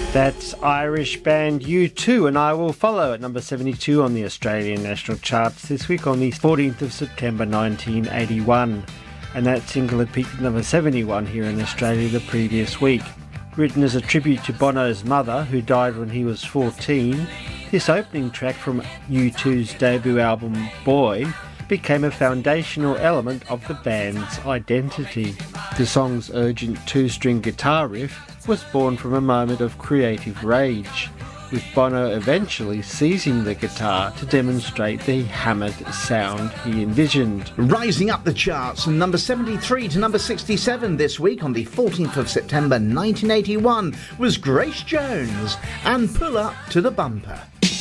That's Irish band U2 and I Will Follow at number 72 on the Australian national charts this week on the 14th of September 1981. And that single had peaked at number 71 here in Australia the previous week. Written as a tribute to Bono's mother, who died when he was 14, this opening track from U2's debut album Boy became a foundational element of the band's identity. The song's urgent two-string guitar riff was born from a moment of creative rage, with Bono eventually seizing the guitar to demonstrate the hammered sound he envisioned. Rising up the charts from number 73 to number 67 this week on the 14th of September 1981 was Grace Jones and Pull Up to the Bumper.